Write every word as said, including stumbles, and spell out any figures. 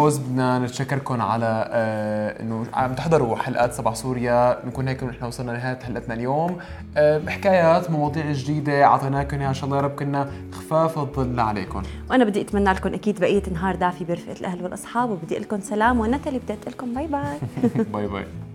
نفوز بدنا نتشكركم على آه انه عم تحضروا حلقات صباح سوريا. بنكون هيك نحن وصلنا لنهايه حلقتنا اليوم آه بحكايات مواضيع جديده اعطيناكم اياها، ان شاء الله يا رب كنا خفاف الظل عليكم. وانا بدي اتمنى لكم اكيد بقيه نهار دافي برفقه الاهل والاصحاب، وبدي اقول لكم سلام، ونتالي بدي اقول لكم باي باي. باي باي.